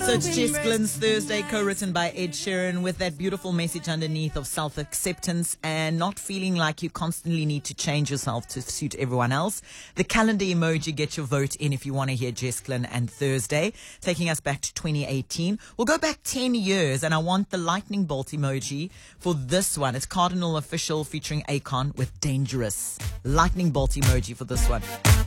So it's Jess Glyn's Thursday, co-written by Ed Sheeran, with that beautiful message underneath of self-acceptance and not feeling like you constantly need to change yourself to suit everyone else. The calendar emoji, get your vote in if you want to hear Jess Glyn and Thursday, taking us back to 2018. We'll go back 10 years, and I want the lightning bolt emoji for this one. It's Cardinal Official featuring Akon with Dangerous. Lightning bolt emoji for this one.